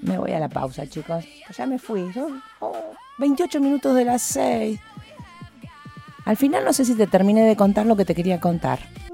Me voy a la pausa, chicos. Ya me fui. 28 minutos de las 6. Al final no sé si te terminé de contar lo que te quería contar.